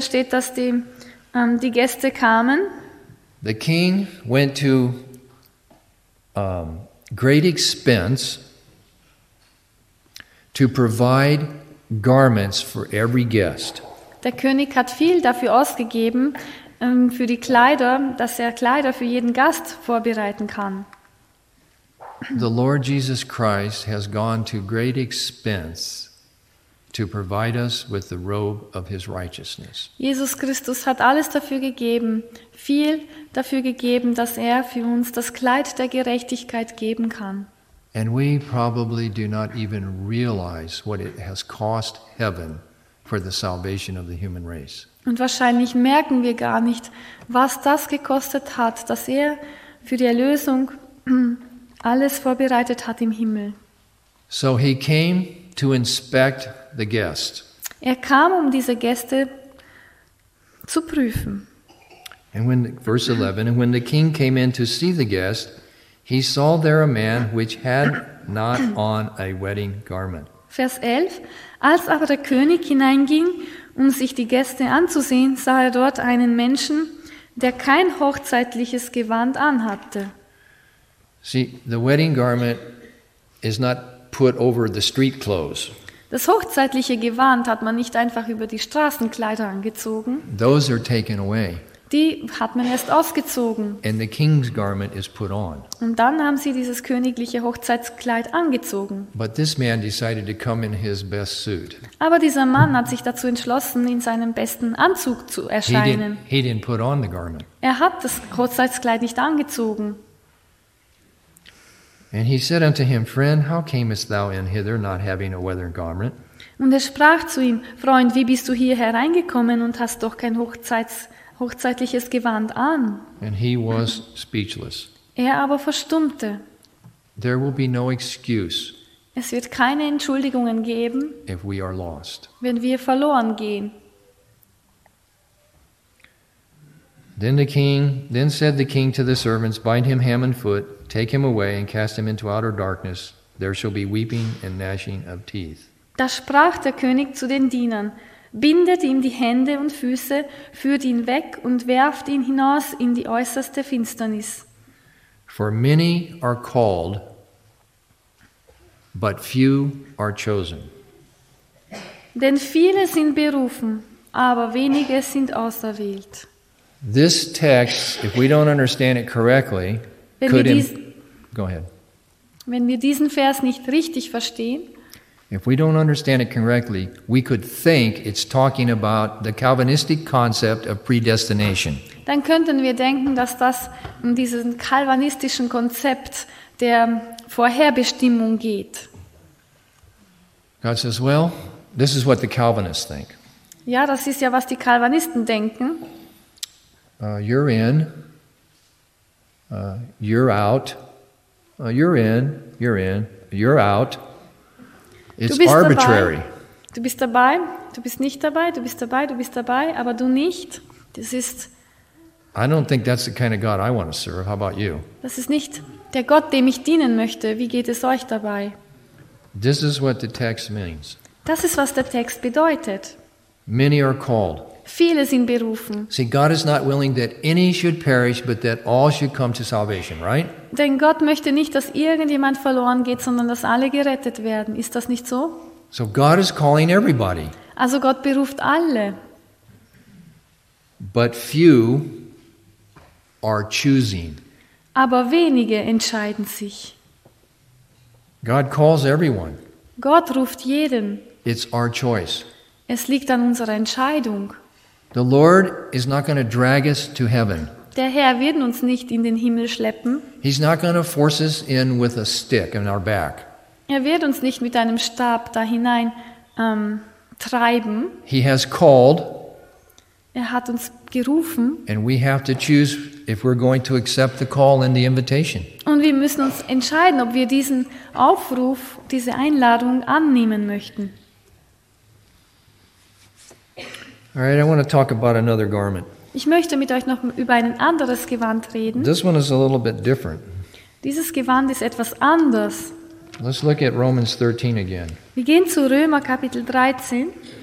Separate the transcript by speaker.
Speaker 1: steht, dass die Gäste kamen.
Speaker 2: The king went to great expense to provide garments for every guest.
Speaker 1: Der König hat viel dafür ausgegeben, für die Kleider, dass er Kleider für jeden Gast vorbereiten kann.
Speaker 2: The Lord Jesus Christ has gone to great expense to provide us with the robe of his righteousness.
Speaker 1: Jesus Christus hat alles dafür gegeben, viel dafür gegeben, dass er für uns das Kleid der Gerechtigkeit geben kann.
Speaker 2: And we probably do not even realize what it has cost heaven for the salvation of the human race.
Speaker 1: Und wahrscheinlich merken wir gar nicht, was das gekostet hat, dass er für die Erlösung alles vorbereitet hat im Himmel.
Speaker 2: So he came to inspect the guest.
Speaker 1: Er kam, um diese Gäste zu prüfen.
Speaker 2: And verse 11, and when the king came in to see the guest, he saw there a man which had not on a wedding garment.
Speaker 1: Vers 11. Als aber der König hineinging, um sich die Gäste anzusehen, sah er dort einen Menschen, der kein hochzeitliches Gewand anhatte.
Speaker 2: See, the wedding garment is not put over the street clothes.
Speaker 1: Das hochzeitliche Gewand hat man nicht einfach über die Straßenkleider angezogen.
Speaker 2: Those are taken away.
Speaker 1: Die hat man erst ausgezogen.
Speaker 2: And the king's garment is put on.
Speaker 1: Und dann haben sie dieses königliche Hochzeitskleid angezogen.
Speaker 2: But this man decided to come in his best suit.
Speaker 1: Aber dieser Mann hat sich dazu entschlossen, in seinem besten Anzug zu erscheinen.
Speaker 2: He didn't put on the garment.
Speaker 1: Er hat das Hochzeitskleid nicht angezogen.
Speaker 2: And he said unto him, Friend, how camest thou in hither, not having a wedding garment?
Speaker 1: Und er sprach zu ihm, Freund, wie bist du hier hereingekommen und hast doch kein hochzeitliches Gewand an?
Speaker 2: And he was speechless.
Speaker 1: Er aber verstummte.
Speaker 2: There will be no excuse
Speaker 1: Es wird keine Entschuldigungen geben,
Speaker 2: if we are lost.
Speaker 1: wenn wir verloren gehen.
Speaker 2: Then said the king to the servants, Bind him hand and foot, take him away, and cast him into outer darkness. There shall be weeping and gnashing of teeth.
Speaker 1: Da sprach der König zu den Dienern, bindet ihm die Hände und Füße, führt ihn weg und werft ihn hinaus in die äußerste Finsternis.
Speaker 2: For many are called, but few are chosen.
Speaker 1: Denn viele sind berufen, aber wenige sind auserwählt.
Speaker 2: This text, if we don't understand it correctly, go ahead.
Speaker 1: Wenn wir diesen Vers nicht richtig verstehen,
Speaker 2: if we don't understand it correctly, we could think it's talking about the Calvinistic concept of predestination.
Speaker 1: Dann könnten wir denken, dass das um diesen kalvinistischen Konzept der Vorherbestimmung geht.
Speaker 2: God says, well, this is what the Calvinists think.
Speaker 1: Ja, das ist ja, was die Calvinisten denken.
Speaker 2: You're in, you're out, you're in, you're out. It's arbitrary.
Speaker 1: Du bist dabei, du bist nicht dabei, du bist dabei, du bist dabei, aber du nicht. Das ist
Speaker 2: I don't think that's the kind of God I want to serve. How about you?
Speaker 1: Das ist nicht der Gott, dem ich dienen möchte. Wie geht es euch dabei?
Speaker 2: This is what the text means.
Speaker 1: Das ist, was der Text bedeutet.
Speaker 2: Many are called.
Speaker 1: Viele sind berufen.
Speaker 2: See, God is not willing that any should perish, but that all should come to salvation, right?
Speaker 1: Denn Gott möchte nicht, dass irgendjemand verloren geht, sondern dass alle gerettet werden. Ist das nicht so?
Speaker 2: So God is calling everybody.
Speaker 1: Also Gott beruft alle.
Speaker 2: But few are choosing.
Speaker 1: Aber wenige entscheiden sich.
Speaker 2: God calls everyone.
Speaker 1: Gott ruft jeden.
Speaker 2: It's our choice.
Speaker 1: Es liegt an unserer Entscheidung.
Speaker 2: The Lord is not going to drag us to heaven.
Speaker 1: Der Herr wird uns nicht in den Himmel schleppen.
Speaker 2: He's not going to force us in with a stick in our back.
Speaker 1: Er wird uns nicht mit einem Stab da hinein treiben.
Speaker 2: He has called.
Speaker 1: Er hat uns gerufen.
Speaker 2: And we have to choose if we're going to accept the call and the invitation.
Speaker 1: Und wir müssen uns entscheiden, ob wir diesen Aufruf, diese Einladung annehmen möchten.
Speaker 2: All right, I want to talk about another garment.
Speaker 1: Ich möchte mit euch noch über ein anderes Gewand reden.
Speaker 2: This one is a little bit different.
Speaker 1: Dieses Gewand ist etwas anders.
Speaker 2: Let's look at Romans 13 again.
Speaker 1: Wir gehen zu Römer Kapitel 13.